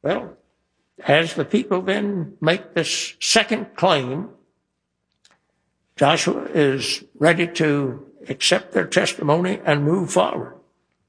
Well, as the people then make this second claim, Joshua is ready to accept their testimony and move forward.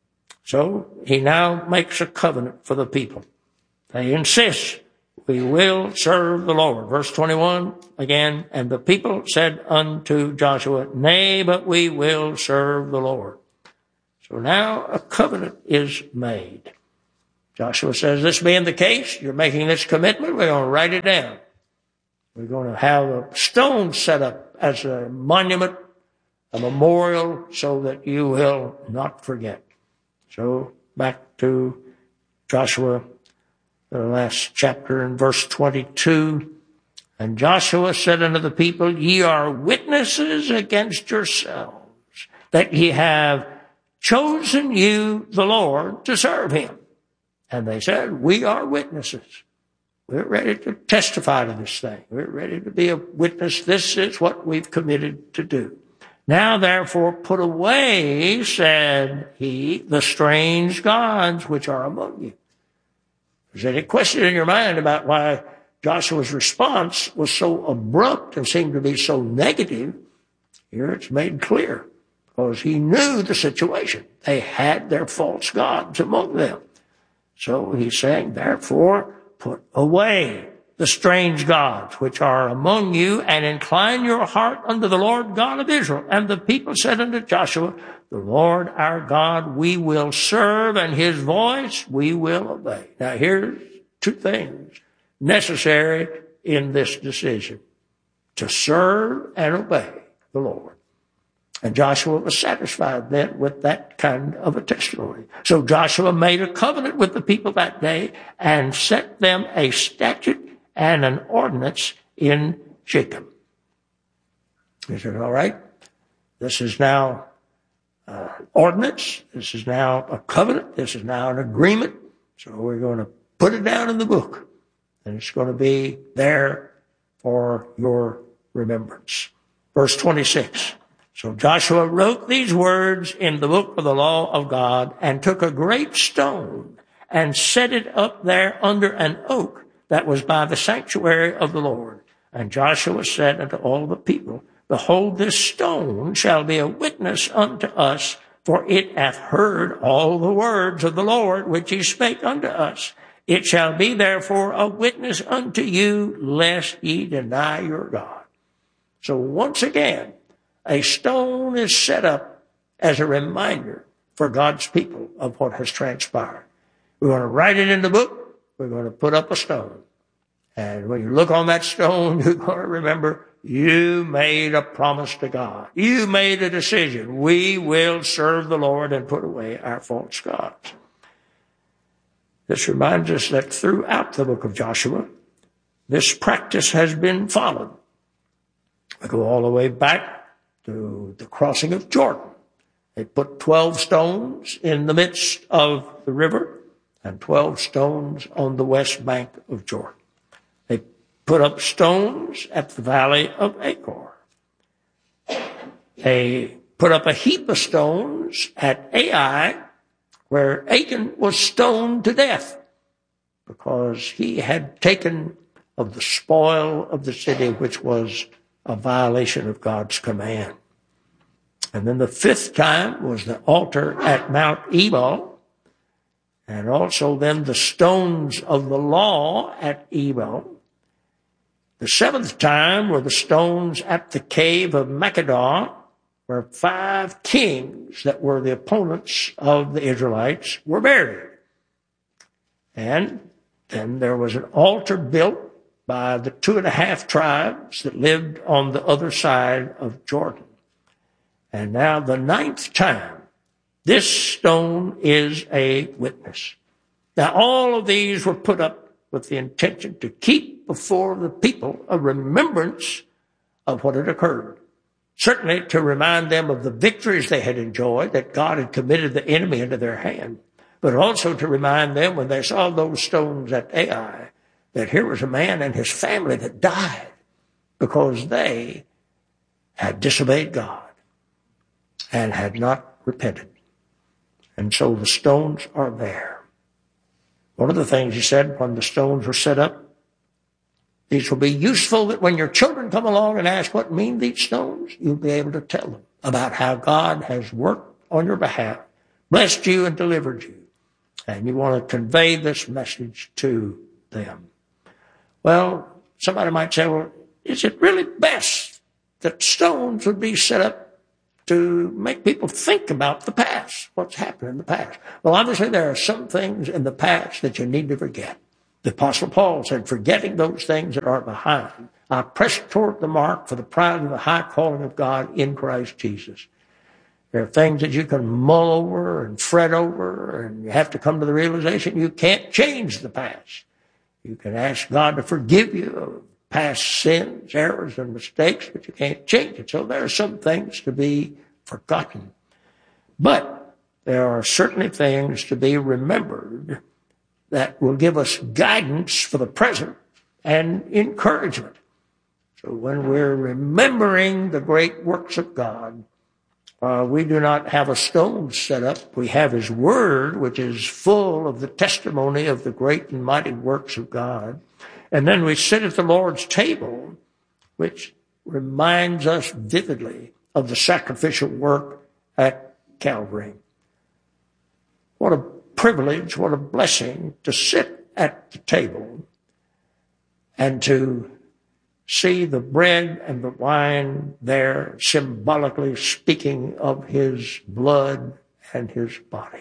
So he now makes a covenant for the people. They insist, we will serve the Lord. Verse 21 again, and the people said unto Joshua, nay, but we will serve the Lord. So now a covenant is made. Joshua says, this being the case, you're making this commitment, we're going to write it down. We're going to have a stone set up as a monument, a memorial, so that you will not forget. So back to Joshua, the last chapter in verse 22. And Joshua said unto the people, ye are witnesses against yourselves, that ye have chosen you, the Lord, to serve him. And they said, we are witnesses. We're ready to testify to this thing. We're ready to be a witness. This is what we've committed to do. Now, therefore, put away, said he, the strange gods which are among you. Is there any question in your mind about why Joshua's response was so abrupt and seemed to be so negative? Here it's made clear, because he knew the situation. They had their false gods among them. So he's saying, therefore, put away the strange gods which are among you, and incline your heart unto the Lord God of Israel. And the people said unto Joshua, the Lord our God we will serve, and his voice we will obey. Now here's two things necessary in this decision: to serve and obey the Lord. And Joshua was satisfied then with that kind of a testimony. So Joshua made a covenant with the people that day and set them a statute and an ordinance in Shechem. He said, all right, this is now ordinance. This is now a covenant. This is now an agreement. So we're going to put it down in the book, and it's going to be there for your remembrance. Verse 26. So Joshua wrote these words in the book of the law of God, and took a great stone and set it up there under an oak that was by the sanctuary of the Lord. And Joshua said unto all the people, behold, this stone shall be a witness unto us, for it hath heard all the words of the Lord which he spake unto us. It shall be therefore a witness unto you, lest ye deny your God. So once again, a stone is set up as a reminder for God's people of what has transpired. We're going to write it in the book. We're going to put up a stone. And when you look on that stone, you're going to remember you made a promise to God. You made a decision. We will serve the Lord and put away our false gods. This reminds us that throughout the book of Joshua, this practice has been followed. We go all the way back to the crossing of Jordan. They put 12 stones in the midst of the river and 12 stones on the west bank of Jordan. They put up stones at the valley of Achor. They put up a heap of stones at Ai, where Achan was stoned to death because he had taken of the spoil of the city, which was a violation of God's command. And then the fifth time was the altar at Mount Ebal, and also then the stones of the law at Ebal. The seventh time were the stones at the cave of Makkedah, where 5 kings that were the opponents of the Israelites were buried. And then there was an altar built by the 2.5 tribes that lived on the other side of Jordan. And now the 9th time, this stone is a witness. Now all of these were put up with the intention to keep before the people a remembrance of what had occurred. Certainly to remind them of the victories they had enjoyed, that God had committed the enemy into their hand, but also to remind them when they saw those stones at Ai, that here was a man and his family that died because they had disobeyed God and had not repented. And so the stones are there. One of the things he said when the stones were set up, these will be useful that when your children come along and ask what mean these stones, you'll be able to tell them about how God has worked on your behalf, blessed you and delivered you. And you want to convey this message to them. Well, somebody might say, well, is it really best that stones would be set up to make people think about the past, what's happened in the past? Well, obviously there are some things in the past that you need to forget. The Apostle Paul said, forgetting those things that are behind, I press toward the mark for the prize of the high calling of God in Christ Jesus. There are things that you can mull over and fret over, and you have to come to the realization you can't change the past. You can ask God to forgive you of past sins, errors, and mistakes, but you can't change it. So there are some things to be forgotten. But there are certainly things to be remembered that will give us guidance for the present and encouragement. So when we're remembering the great works of God, we do not have a stone set up. We have His Word, which is full of the testimony of the great and mighty works of God. And then we sit at the Lord's table, which reminds us vividly of the sacrificial work at Calvary. What a privilege, what a blessing to sit at the table and to see the bread and the wine there symbolically speaking of His blood and His body.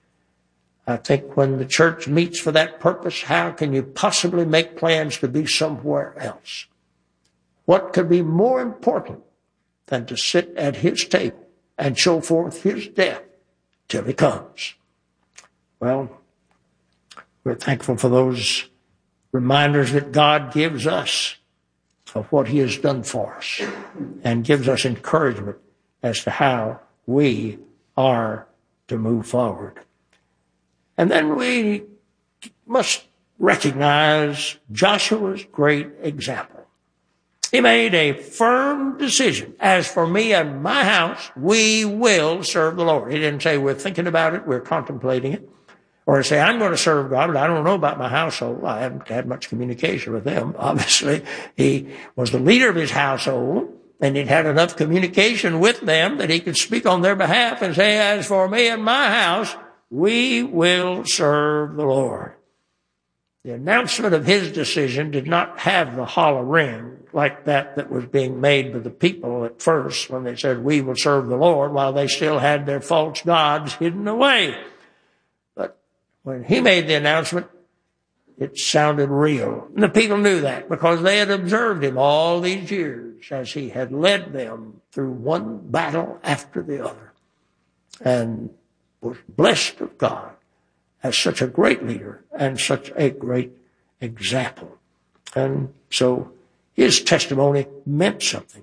I think when the church meets for that purpose, how can you possibly make plans to be somewhere else? What could be more important than to sit at His table and show forth His death till He comes? Well, we're thankful for those reminders that God gives us of what He has done for us and gives us encouragement as to how we are to move forward. And then we must recognize Joshua's great example. He made a firm decision. As for me and my house, we will serve the Lord. He didn't say we're thinking about it, we're contemplating it. Or say, I'm going to serve God, but I don't know about my household. I haven't had much communication with them. Obviously, he was the leader of his household, and he'd had enough communication with them that he could speak on their behalf and say, as for me and my house, we will serve the Lord. The announcement of his decision did not have the hollow ring like that was being made by the people at first when they said, we will serve the Lord, while they still had their false gods hidden away. When he made the announcement, it sounded real. And the people knew that because they had observed him all these years as he had led them through one battle after the other and was blessed of God as such a great leader and such a great example. And so his testimony meant something.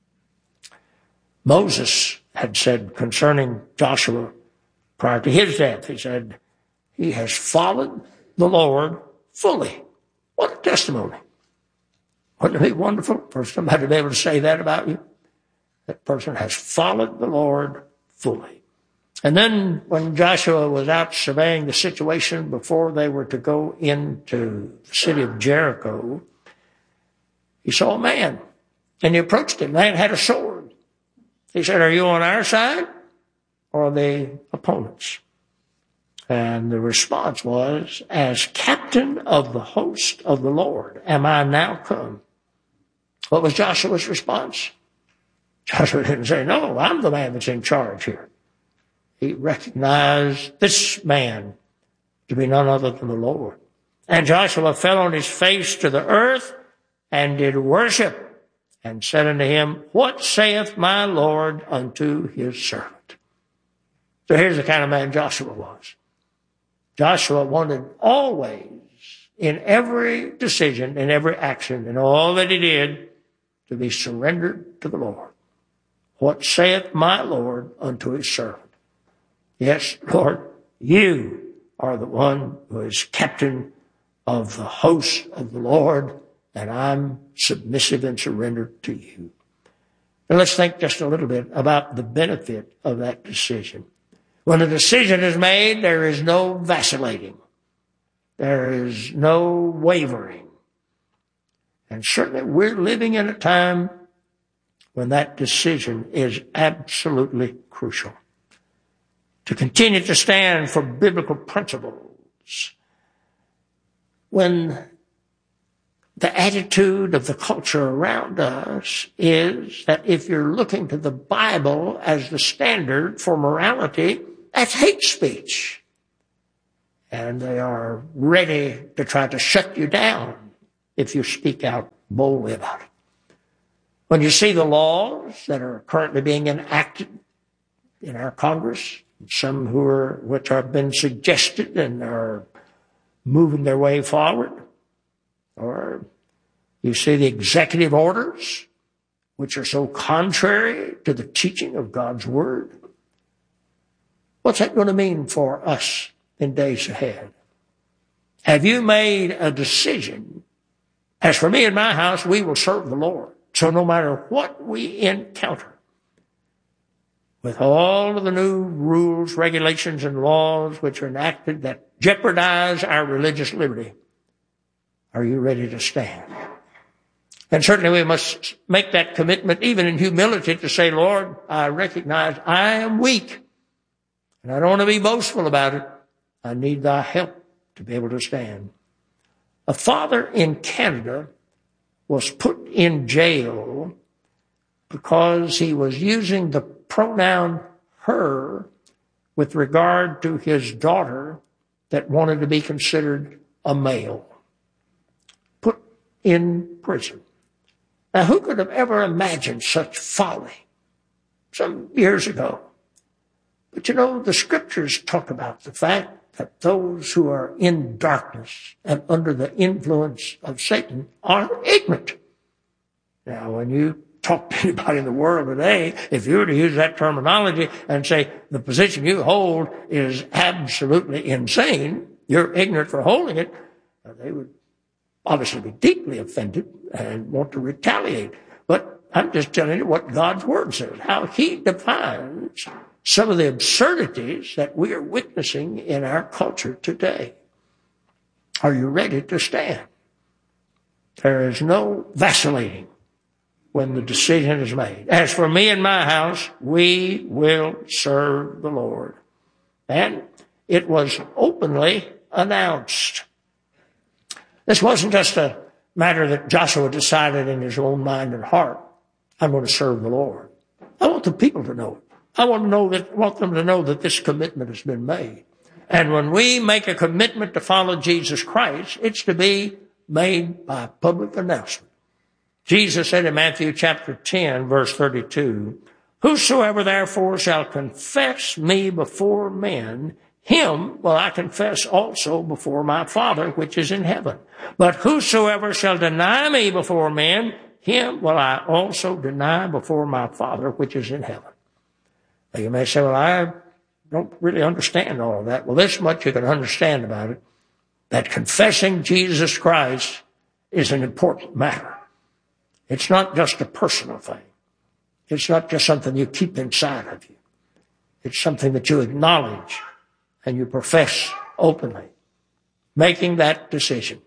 Moses had said concerning Joshua prior to his death, he said, he has followed the Lord fully. What a testimony. Wouldn't it be wonderful for somebody to be able to say that about you? That person has followed the Lord fully. And then when Joshua was out surveying the situation before they were to go into the city of Jericho, he saw a man, and he approached him. The man had a sword. He said, are you on our side or the opponents? And the response was, as captain of the host of the Lord, am I now come? What was Joshua's response? Joshua didn't say, no, I'm the man that's in charge here. He recognized this man to be none other than the Lord. And Joshua fell on his face to the earth and did worship and said unto him, what saith my Lord unto his servant? So here's the kind of man Joshua was. Joshua wanted always, in every decision, in every action, in all that he did, to be surrendered to the Lord. What saith my Lord unto his servant? Yes, Lord, you are the one who is captain of the host of the Lord, and I'm submissive and surrendered to you. Now let's think just a little bit about the benefit of that decision. When a decision is made, there is no vacillating. There is no wavering. And certainly we're living in a time when that decision is absolutely crucial. To continue to stand for biblical principles when the attitude of the culture around us is that if you're looking to the Bible as the standard for morality, that's hate speech. And they are ready to try to shut you down if you speak out boldly about it. When you see the laws that are currently being enacted in our Congress, some which have been suggested and are moving their way forward, or you see the executive orders, which are so contrary to the teaching of God's Word. What's that going to mean for us in days ahead? Have you made a decision? As for me and my house, we will serve the Lord. So no matter what we encounter, with all of the new rules, regulations, and laws which are enacted that jeopardize our religious liberty, are you ready to stand? And certainly we must make that commitment, even in humility, to say, Lord, I recognize I am weak, and I don't want to be boastful about it. I need thy help to be able to stand. A father in Canada was put in jail because he was using the pronoun her with regard to his daughter that wanted to be considered a male. Put in prison. Now, who could have ever imagined such folly some years ago? But you know, the scriptures talk about the fact that those who are in darkness and under the influence of Satan are ignorant. Now, when you talk to anybody in the world today, if you were to use that terminology and say the position you hold is absolutely insane, you're ignorant for holding it, they would obviously be deeply offended and want to retaliate. But I'm just telling you what God's Word says, how He defines some of the absurdities that we are witnessing in our culture today. Are you ready to stand? There is no vacillating when the decision is made. As for me and my house, we will serve the Lord. And it was openly announced. This wasn't just a matter that Joshua decided in his own mind and heart, I'm going to serve the Lord. I want the people to know it. I want them to know that this commitment has been made. And when we make a commitment to follow Jesus Christ, it's to be made by public announcement. Jesus said in Matthew chapter 10, verse 32, whosoever therefore shall confess me before men, him will I confess also before my Father which is in heaven. But whosoever shall deny me before men, him will I also deny before my Father which is in heaven. Now you may say, well, I don't really understand all of that. Well, this much you can understand about it, that confessing Jesus Christ is an important matter. It's not just a personal thing. It's not just something you keep inside of you. It's something that you acknowledge and you profess openly, making that decision.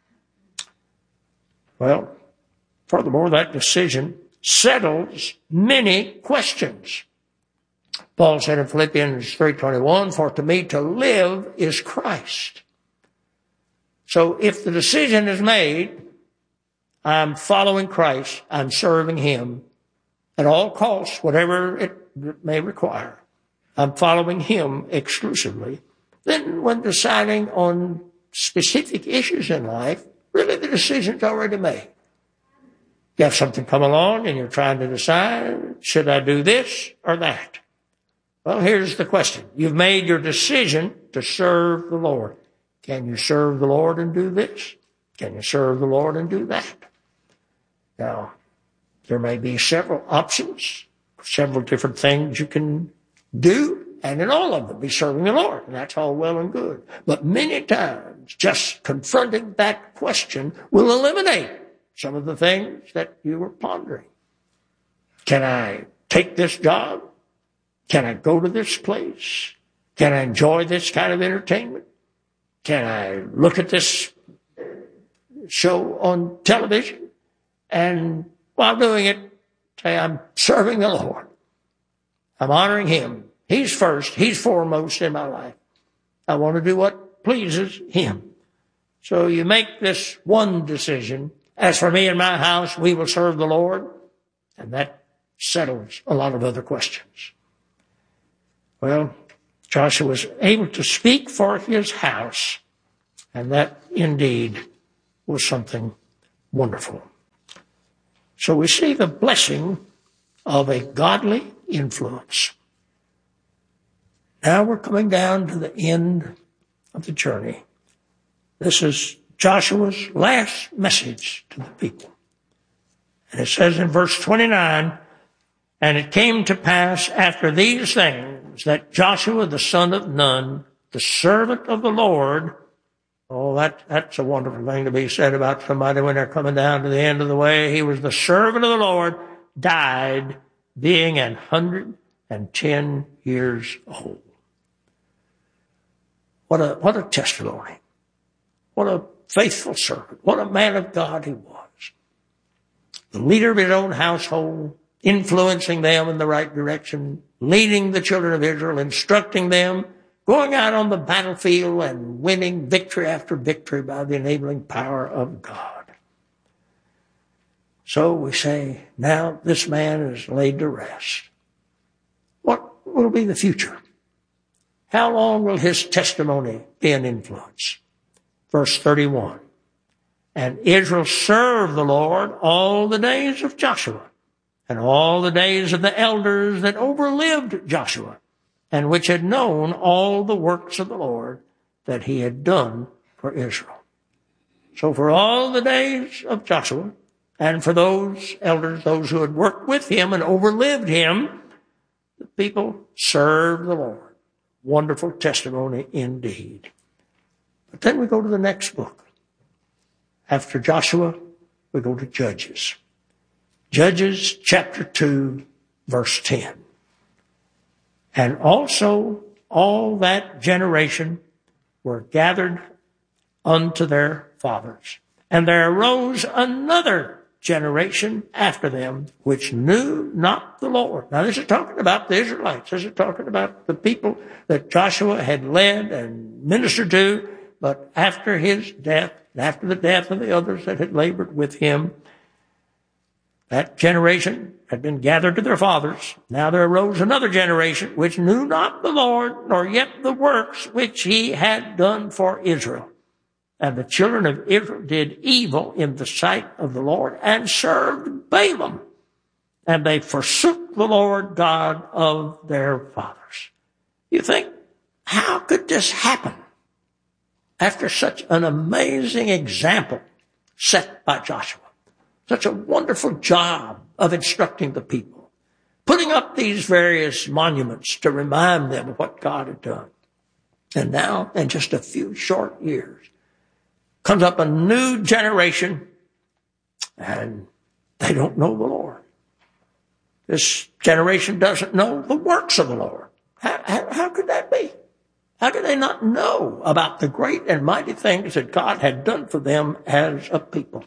Well, furthermore, that decision settles many questions. Paul said in Philippians 3:21, for to me to live is Christ. So if the decision is made, I'm following Christ, I'm serving Him at all costs, whatever it may require. I'm following Him exclusively. Then when deciding on specific issues in life, really the decision's already made. You have something come along and you're trying to decide, should I do this or that? Well, here's the question. You've made your decision to serve the Lord. Can you serve the Lord and do this? Can you serve the Lord and do that? Now, there may be several options, several different things you can do, and in all of them be serving the Lord, and that's all well and good. But many times, just confronting that question will eliminate some of the things that you were pondering. Can I take this job? Can I go to this place? Can I enjoy this kind of entertainment? Can I look at this show on television and while doing it, say, I'm serving the Lord. I'm honoring Him. He's first. He's foremost in my life. I want to do what pleases Him. So you make this one decision. As for me and my house, we will serve the Lord. And that settles a lot of other questions. Well, Joshua was able to speak for his house. And that indeed was something wonderful. So we see the blessing of a godly influence. Now we're coming down to the end of the journey. This is Joshua's last message to the people. And it says in verse 29, and it came to pass after these things that Joshua the son of Nun, the servant of the Lord, that's a wonderful thing to be said about somebody when they're coming down to the end of the way. He was the servant of the Lord, died being 110 years old. What a testimony. What a faithful servant. What a man of God he was. The leader of his own household, influencing them in the right direction, leading the children of Israel, instructing them, going out on the battlefield and winning victory after victory by the enabling power of God. So we say, now this man is laid to rest. What will be the future? How long will his testimony be an influence? Verse 31, and Israel served the Lord all the days of Joshua and all the days of the elders that overlived Joshua and which had known all the works of the Lord that he had done for Israel. So for all the days of Joshua and for those elders, those who had worked with him and overlived him, the people served the Lord. Wonderful testimony indeed. But then we go to the next book. After Joshua, we go to Judges. Judges chapter 2, verse 10. And also all that generation were gathered unto their fathers. And there arose another generation after them, which knew not the Lord. Now this is talking about the Israelites. This is talking about the people that Joshua had led and ministered to. But after his death, after the death of the others that had labored with him, that generation had been gathered to their fathers. Now there arose another generation which knew not the Lord, nor yet the works which he had done for Israel. And the children of Israel did evil in the sight of the Lord and served Balaam. And they forsook the Lord God of their fathers. You think, how could this happen? After such an amazing example set by Joshua, such a wonderful job of instructing the people, putting up these various monuments to remind them of what God had done. And now, in just a few short years, comes up a new generation, and they don't know the Lord. This generation doesn't know the works of the Lord. How could that be? How could they not know about the great and mighty things that God had done for them as a people?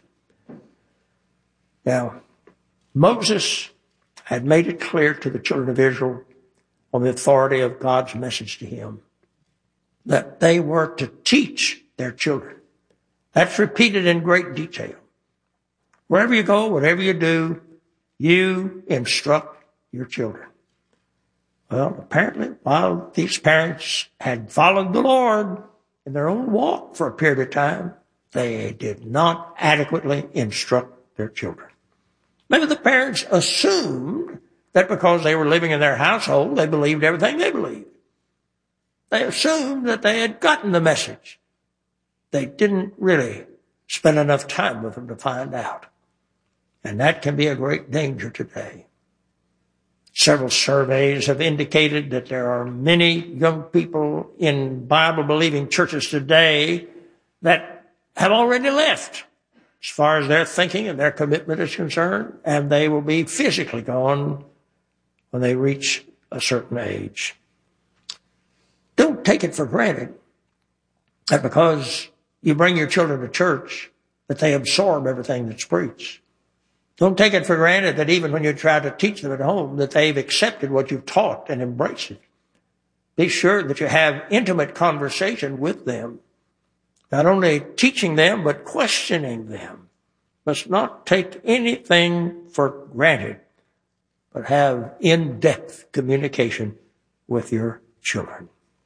Now, Moses had made it clear to the children of Israel on the authority of God's message to him that they were to teach their children. That's repeated in great detail. Wherever you go, whatever you do, you instruct your children. Well, apparently, while these parents had followed the Lord in their own walk for a period of time, they did not adequately instruct their children. Maybe the parents assumed that because they were living in their household, they believed everything they believed. They assumed that they had gotten the message. They didn't really spend enough time with them to find out. And that can be a great danger today. Several surveys have indicated that there are many young people in Bible-believing churches today that have already left as far as their thinking and their commitment is concerned, and they will be physically gone when they reach a certain age. Don't take it for granted that because you bring your children to church, that they absorb everything that's preached. Don't take it for granted that even when you try to teach them at home, that they've accepted what you've taught and embraced it. Be sure that you have intimate conversation with them, not only teaching them, but questioning them. Must not take anything for granted, but have in-depth communication with your children.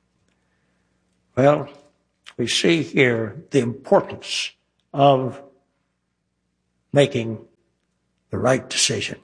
Well, we see here the importance of making the right decision.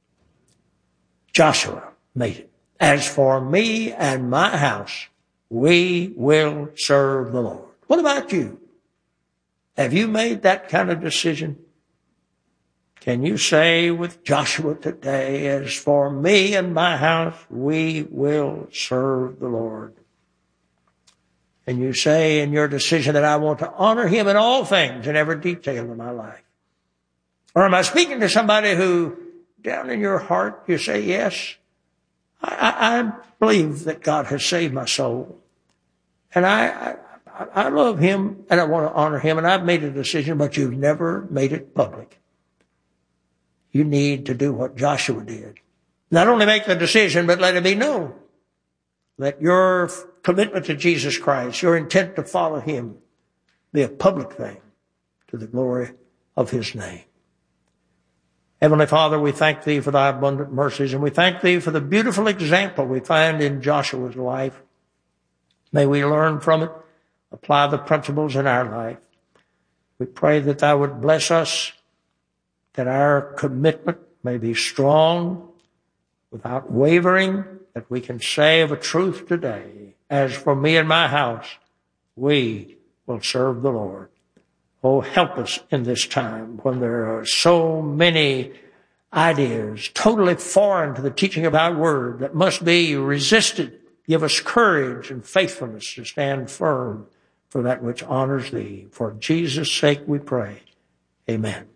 Joshua made it. As for me and my house, we will serve the Lord. What about you? Have you made that kind of decision? Can you say with Joshua today, as for me and my house, we will serve the Lord? And you say in your decision that I want to honor him in all things, in every detail of my life? Or am I speaking to somebody who, down in your heart, you say, yes, I believe that God has saved my soul. And I love him and I want to honor him, and I've made a decision, but you've never made it public. You need to do what Joshua did. Not only make the decision, but let it be known. Let your commitment to Jesus Christ, your intent to follow him, be a public thing to the glory of his name. Heavenly Father, we thank thee for thy abundant mercies, and we thank thee for the beautiful example we find in Joshua's life. May we learn from it, apply the principles in our life. We pray that thou would bless us, that our commitment may be strong, without wavering, that we can say of a truth today, as for me and my house, we will serve the Lord. Oh, help us in this time when there are so many ideas totally foreign to the teaching of thy word that must be resisted. Give us courage and faithfulness to stand firm for that which honors thee. For Jesus' sake we pray. Amen.